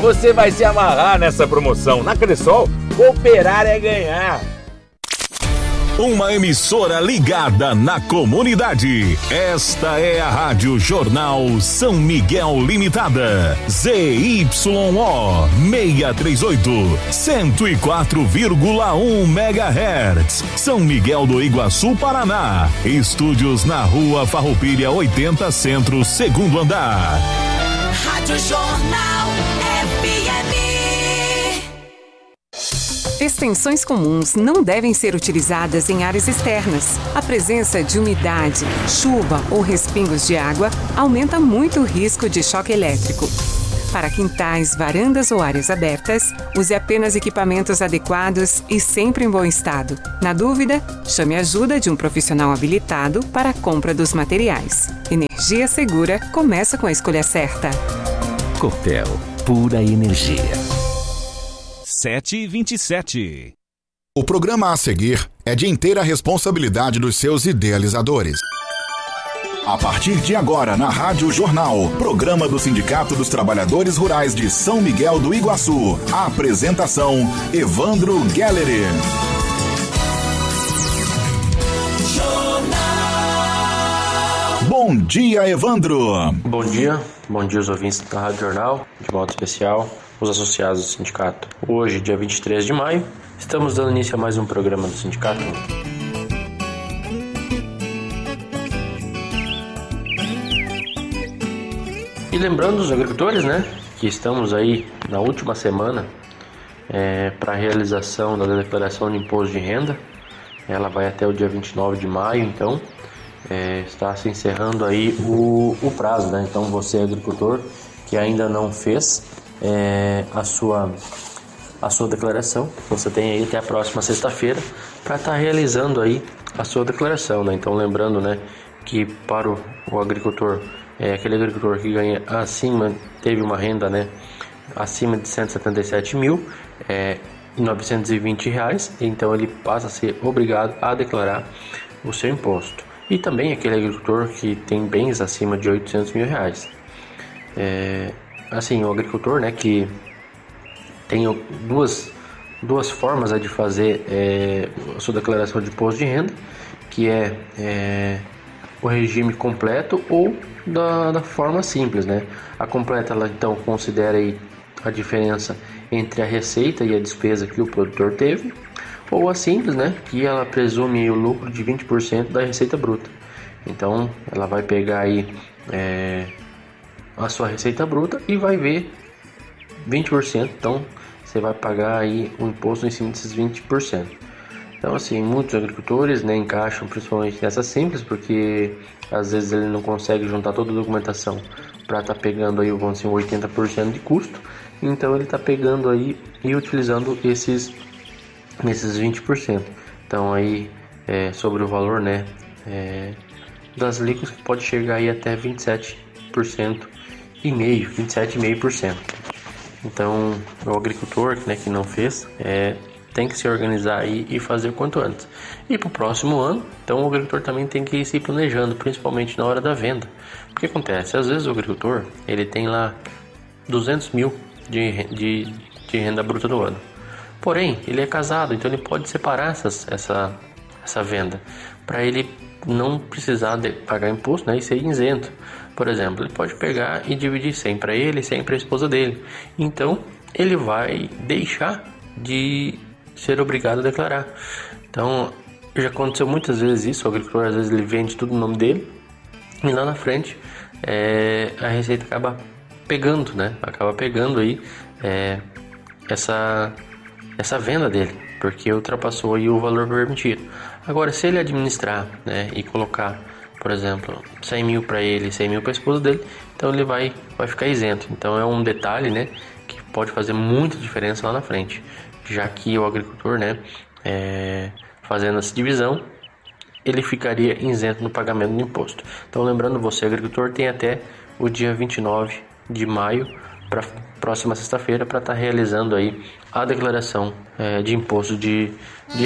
Você vai se amarrar nessa promoção. Na Cressol, cooperar é ganhar. Uma emissora ligada na comunidade. Esta é a Rádio Jornal São Miguel Limitada. ZYO 638, 104,1 MHz. São Miguel do Iguaçu, Paraná. Estúdios na Rua Farroupilha 80 Centro, segundo andar. Rádio Jornal FM. Extensões comuns não devem ser utilizadas em áreas externas. A presença de umidade, chuva ou respingos de água aumenta muito o risco de choque elétrico. Para quintais, varandas ou áreas abertas, use apenas equipamentos adequados e sempre em bom estado. Na dúvida, chame a ajuda de um profissional habilitado para a compra dos materiais. Energia segura começa com a escolha certa. Copel, pura energia. 7h27. O programa a seguir é de inteira responsabilidade dos seus idealizadores. A partir de agora, na Rádio Jornal, programa do Sindicato dos Trabalhadores Rurais de São Miguel do Iguaçu. A apresentação, Evandro Gelleri. Bom dia, Evandro. Bom dia os ouvintes da Rádio Jornal, de modo especial, os associados do sindicato. Hoje, dia 23 de maio, estamos dando início a mais um programa do sindicato. E lembrando os agricultores, que estamos aí na última semana para a realização da declaração de imposto de renda. Ela vai até o dia 29 de maio, então está se encerrando aí o prazo, Então você, agricultor, que ainda não fez a sua declaração, você tem aí até a próxima sexta-feira para estar realizando aí a sua declaração, Então lembrando, que para o agricultor, aquele agricultor que ganha teve uma renda, acima de R$ 177.920, então ele passa a ser obrigado a declarar o seu imposto. E também aquele agricultor que tem bens acima de R$ 800 mil. O agricultor, que tem duas formas de fazer a sua declaração de imposto de renda, que é o regime completo ou da forma simples, A completa, ela então considera aí a diferença entre a receita e a despesa que o produtor teve, ou a simples, que ela presume o lucro de 20% da receita bruta. Então, ela vai pegar aí a sua receita bruta e vai ver 20%. Então, você vai pagar aí o imposto em cima desses 20%. Então, muitos agricultores, encaixam principalmente nessa simples, porque às vezes ele não consegue juntar toda a documentação para estar pegando aí, vamos dizer, 80% de custo. Então, ele está pegando aí e utilizando nesses 20%. Então aí sobre o valor das alíquotas, que pode chegar aí até 27,5%. Então o agricultor que não fez tem que se organizar aí e fazer o quanto antes. E para o próximo ano, então o agricultor também tem que ir se planejando, principalmente na hora da venda. O que acontece? Às vezes o agricultor ele tem lá 200 mil de renda bruta no ano. Porém, ele é casado, então ele pode separar essa venda, para ele não precisar pagar imposto, e ser isento. Por exemplo, ele pode pegar e dividir 100 para ele e 100 para a esposa dele. Então, ele vai deixar de ser obrigado a declarar. Então, já aconteceu muitas vezes isso, o agricultor às vezes ele vende tudo no nome dele, e lá na frente a Receita acaba pegando, Acaba pegando aí essa venda dele, porque ultrapassou aí o valor permitido. Agora, se ele administrar, e colocar, por exemplo, 100 mil para ele e 100 mil para a esposa dele, então ele vai ficar isento. Então é um detalhe, que pode fazer muita diferença lá na frente, já que o agricultor, fazendo essa divisão, ele ficaria isento no pagamento do imposto. Então, lembrando, você, agricultor, tem até o dia 29 de maio, para próxima sexta-feira, para estar realizando aí a declaração de imposto de